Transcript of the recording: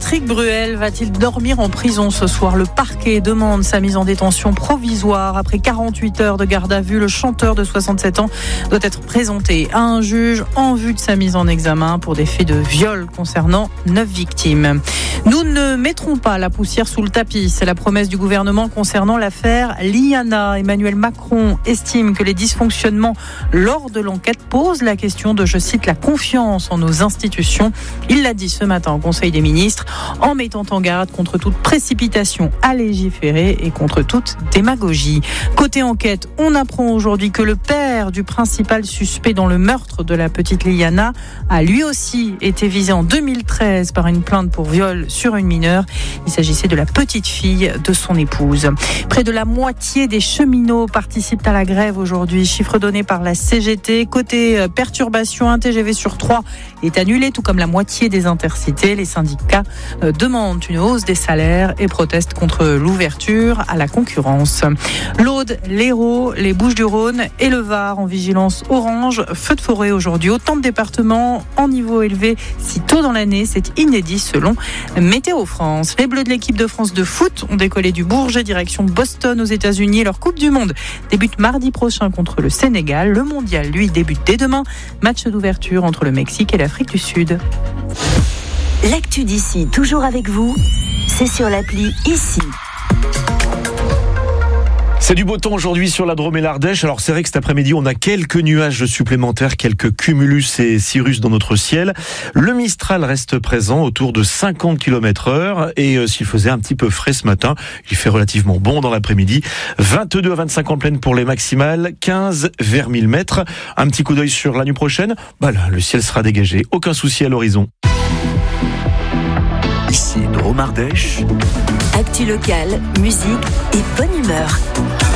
Patrick Bruel va-t-il dormir en prison ce soir ? Le parquet demande sa mise en détention provisoire. Après 48 heures de garde à vue, le chanteur de 67 ans doit être présenté à un juge en vue de sa mise en examen pour des faits de viol concernant 9 victimes. Nous ne mettrons pas la poussière sous le tapis. C'est la promesse du gouvernement concernant l'affaire Liana. Emmanuel Macron estime que les dysfonctionnements lors de l'enquête posent la question de, je cite, la confiance en nos institutions. Il l'a dit ce matin au Conseil des ministres en mettant en garde contre toute précipitation à légiférer et contre toute démagogie. Côté enquête, on apprend aujourd'hui que le père du principal suspect dans le meurtre de la petite Liana a lui aussi été visé en 2013 par une plainte pour viol sur une mineure. Il s'agissait de la petite fille de son épouse. Près de la moitié des cheminots participent à la grève aujourd'hui. Chiffre donné par la CGT. Côté perturbation, un TGV sur 3 est annulé, tout comme la moitié des intercités. Les syndicats demandent une hausse des salaires et protestent contre l'ouverture à la concurrence. L'Aude, l'Hérault, les Bouches-du-Rhône et le Var en vigilance orange. Feu de forêt aujourd'hui. Autant de départements en niveau élevé si tôt dans l'année. C'est inédit selon Météo France. Les Bleus de l'équipe de France de foot ont décollé du Bourget direction Boston aux États-Unis. Leur Coupe du Monde débute mardi prochain contre le Sénégal. Le mondial, lui, débute dès demain. Match d'ouverture entre le Mexique et l'Afrique du Sud. L'actu d'ici, toujours avec vous, c'est sur l'appli Ici. C'est du beau temps aujourd'hui sur la Drôme et l'Ardèche. Alors c'est vrai que cet après-midi, on a quelques nuages supplémentaires, quelques cumulus et cirrus dans notre ciel. Le Mistral reste présent autour de 50 km/h et s'il faisait un petit peu frais ce matin, il fait relativement bon dans l'après-midi. 22 à 25 en pleine pour les maximales, 15 vers 1000 mètres. Un petit coup d'œil sur la nuit prochaine. Là, le ciel sera dégagé. Aucun souci à l'horizon. Ici Drôme Ardèche. Actu locale, musique et bonne humeur.